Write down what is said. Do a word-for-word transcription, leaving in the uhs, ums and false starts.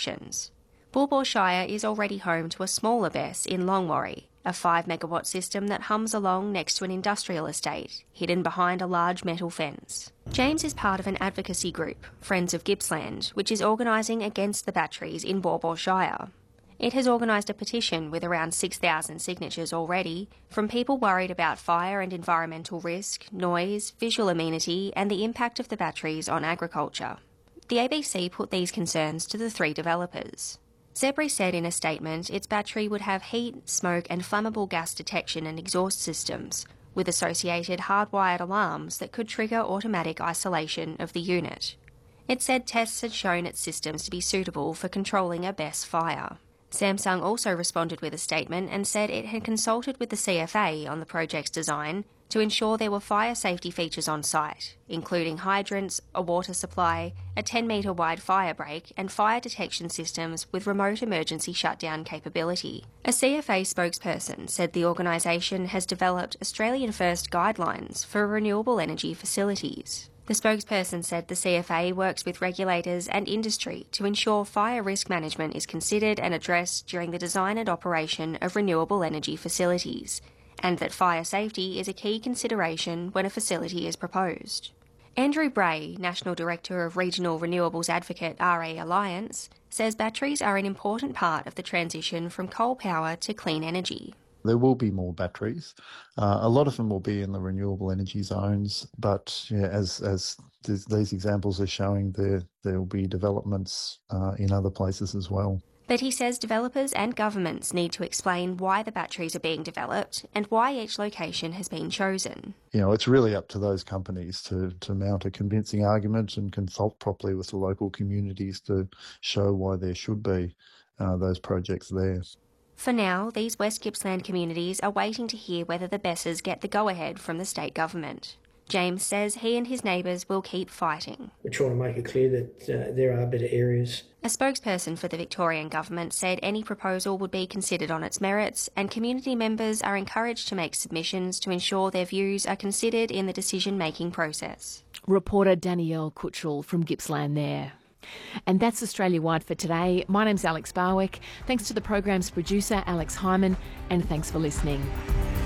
restrictions. Baw Baw Shire is already home to a smaller B E S in Longwarry, a five megawatt system that hums along next to an industrial estate, hidden behind a large metal fence. James is part of an advocacy group, Friends of Gippsland, which is organising against the batteries in Baw Baw Shire. It has organised a petition with around six thousand signatures already from people worried about fire and environmental risk, noise, visual amenity and the impact of the batteries on agriculture. The A B C put these concerns to the three developers. Zebri said in a statement its battery would have heat, smoke and flammable gas detection and exhaust systems, with associated hardwired alarms that could trigger automatic isolation of the unit. It said tests had shown its systems to be suitable for controlling a B E S fire. Samsung also responded with a statement and said it had consulted with the C F A on the project's design to ensure there were fire safety features on site, including hydrants, a water supply, a ten metre wide fire break and fire detection systems with remote emergency shutdown capability. A C F A spokesperson said the organisation has developed Australian-first guidelines for renewable energy facilities. The spokesperson said the C F A works with regulators and industry to ensure fire risk management is considered and addressed during the design and operation of renewable energy facilities, and that fire safety is a key consideration when a facility is proposed. Andrew Bray, National Director of Regional Renewables Advocate R E Alliance, says batteries are an important part of the transition from coal power to clean energy. There will be more batteries. Uh, a lot of them will be in the renewable energy zones, but yeah, as as th- these examples are showing, there there will be developments uh, in other places as well. But he says developers and governments need to explain why the batteries are being developed and why each location has been chosen. You know, it's really up to those companies to, to mount a convincing argument and consult properly with the local communities to show why there should be uh, those projects there. For now, these West Gippsland communities are waiting to hear whether the B E Ss get the go-ahead from the state government. James says he and his neighbours will keep fighting. We're trying to make it clear that uh, there are better areas. A spokesperson for the Victorian government said any proposal would be considered on its merits, and community members are encouraged to make submissions to ensure their views are considered in the decision-making process. Reporter Danielle Cutchell from Gippsland there. And that's Australia-wide for today. My name's Alex Barwick. Thanks to the program's producer, Alex Hyman, and thanks for listening.